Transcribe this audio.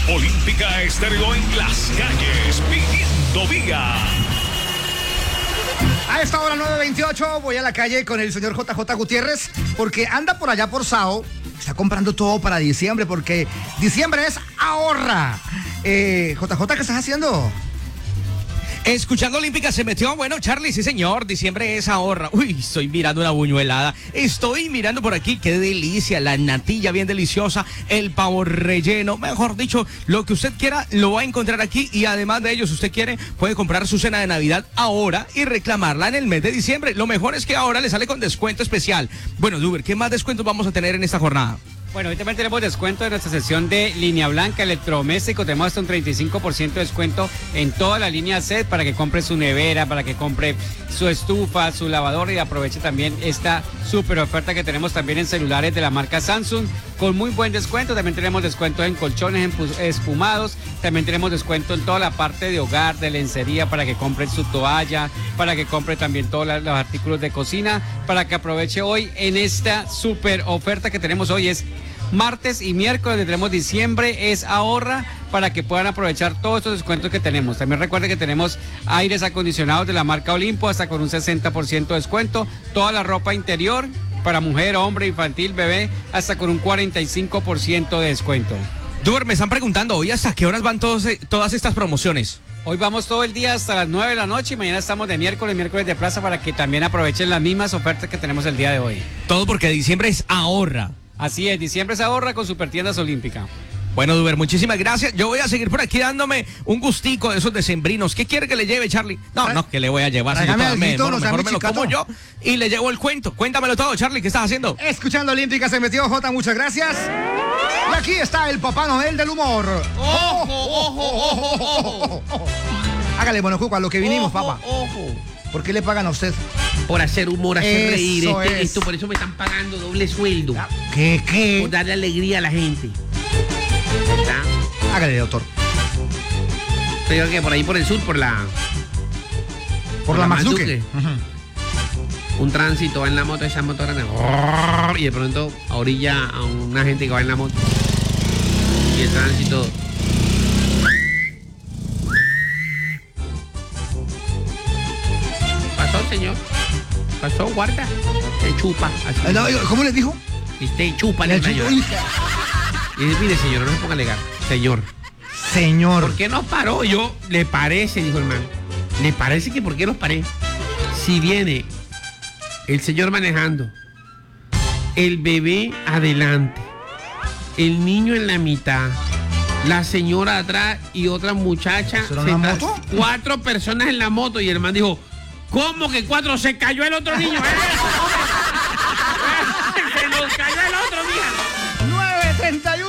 Olímpica Estéreo en las calles, pidiendo vida. A esta hora 9:28 voy a la calle con el señor JJ Gutiérrez porque anda por allá por Sao. Está comprando todo para diciembre porque diciembre es ahorra. JJ, ¿qué estás haciendo? Escuchando Olímpica se metió, bueno, Charlie, sí señor, diciembre es ahorra. Uy, estoy mirando una buñuelada, estoy mirando por aquí, qué delicia, la natilla bien deliciosa, el pavo relleno, mejor dicho, lo que usted quiera lo va a encontrar aquí y además de ello, si usted quiere, puede comprar su cena de Navidad ahora y reclamarla en el mes de diciembre. Lo mejor es que ahora le sale con descuento especial. Bueno, Duber, ¿qué más descuentos vamos a tener en esta jornada? Bueno, hoy también tenemos descuento en nuestra sección de línea blanca, electrodoméstico. Tenemos hasta un 35% de descuento en toda la línea set para que compre su nevera, para que compre su estufa, su lavadora y aproveche también esta súper oferta que tenemos también en celulares de la marca Samsung con muy buen descuento. También tenemos descuento en colchones espumados. También tenemos descuento en toda la parte de hogar, de lencería para que compre su toalla, para que compre también todos los artículos de cocina, para que aproveche hoy en esta súper oferta que tenemos hoy. Es martes y miércoles, tenemos diciembre, es ahorra para que puedan aprovechar todos estos descuentos que tenemos. También recuerden que tenemos aires acondicionados de la marca Olimpo hasta con un 60% de descuento. Toda la ropa interior para mujer, hombre, infantil, bebé, hasta con un 45% de descuento. Duber, me están preguntando, ¿hoy hasta qué horas van todas estas promociones? Hoy vamos todo el día hasta las 9 de la noche y mañana estamos de miércoles de plaza para que también aprovechen las mismas ofertas que tenemos el día de hoy. Todo porque diciembre es ahorra. Así es, diciembre se ahorra con Supertiendas Olímpica. Bueno, Duber, muchísimas gracias. Yo voy a seguir por aquí dándome un gustico de esos decembrinos. ¿Qué quiere que le lleve, Charlie? No, que le voy a llevar. Si mejor me lo como yo y le llevo el cuento. Cuéntamelo todo, Charlie, ¿qué estás haciendo? Escuchando Olímpica se metió, Jota, muchas gracias. Y aquí está el Papá Noel del humor. ¡Ojo! Hágale, Monocuco, a lo que vinimos, papá. ¿Por qué le pagan a usted? Por hacer humor, hacer reír. Es. Por eso me están pagando doble sueldo. ¿Qué? Por darle alegría a la gente. ¿Verdad? Hágale, doctor. Pero que por ahí por el sur, por la Mazduque. Un tránsito va en la moto, esa moto grande. Y de pronto a orilla a una gente que va en la moto. Y el tránsito. Pasó, señor. Pasó, guarda. Se chupa. Así. No, ¿cómo les dijo? Y usted chupa el señor. Y dice, mire, señor, no se ponga a alegar. Señor. ¿Por qué nos paró? Yo, ¿le parece? Dijo el man. ¿Le parece que por qué nos paré? Si viene el señor manejando, el bebé adelante, el niño en la mitad, la señora atrás y otra muchacha. ¿Será una moto? 4 personas en la moto y el man dijo, ¿cómo que 4? Se cayó el otro niño.